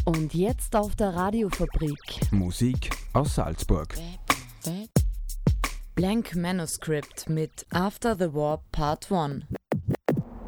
Und jetzt auf der Radiofabrik. Musik aus Salzburg. Blank Manuscript mit After the War Part 1.